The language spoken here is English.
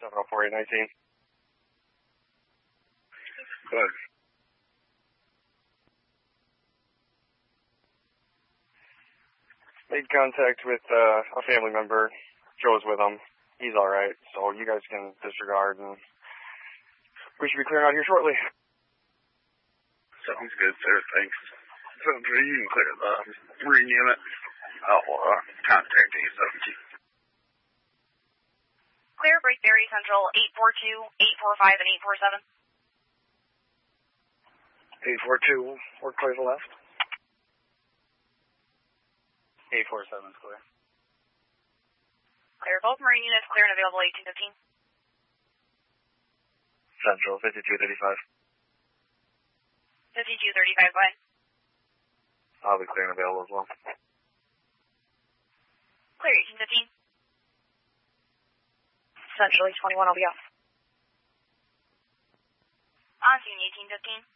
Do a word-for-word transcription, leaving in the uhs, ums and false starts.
seven oh four eight nineteen. Good. Made contact with uh, a family member. Joe's with him. He's all right, so you guys can disregard, and we should be clearing out here shortly. Sounds good, sir. Thanks. Sounds good. You can clear the Marine unit. I'll uh, contact A seventeen. Clear Brakeberry Central eight four two, eight four five, and eight four seven. eight four two, we're clear to the left. eight four seven is clear. Clear both Marine units, clear and available eighteen fifteen. Central fifty-two thirty-five. fifty-two thirty-five, go ahead. I'll be clear and available as well. Clear eighteen fifteen. Central eight twenty-one, I'll be off. On scene eighteen fifteen.